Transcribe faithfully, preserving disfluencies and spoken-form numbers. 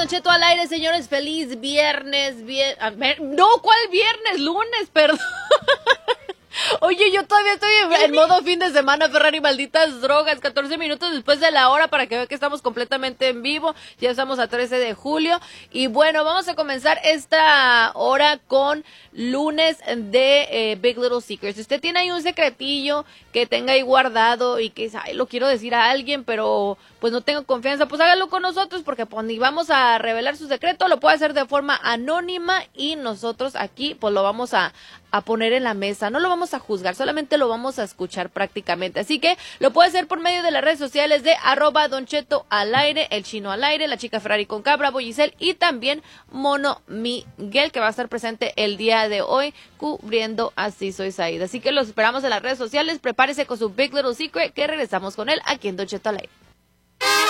Don Cheto al aire, señores. Feliz viernes. Vier... Ver... No, ¿cuál viernes? Lunes, perdón. Oye, yo todavía estoy en, en modo fin de semana, Ferrari, malditas drogas. catorce minutos después de la hora para que vean que estamos completamente en vivo. Ya estamos a trece de julio. Y bueno, vamos a comenzar esta hora con lunes de eh, Big Little Secrets. Si usted tiene ahí un secretillo que tenga ahí guardado y que ay, lo quiero decir a alguien, pero pues no tengo confianza, pues hágalo con nosotros porque pues ni vamos a revelar su secreto. Lo puede hacer de forma anónima y nosotros aquí pues lo vamos a, a poner en la mesa. No lo vamos a juzgar, solamente lo vamos a escuchar prácticamente. Así que lo puede hacer por medio de las redes sociales de arroba Don Cheto al aire, el Chino al aire, la chica Ferrari con Cabra, Boyicel y también Mono Miguel, que va a estar presente el día de hoy cubriendo Así Soy Saída. Así que los esperamos en las redes sociales. Prepárese con su Big Little Secret que regresamos con él aquí en Don Cheto al aire.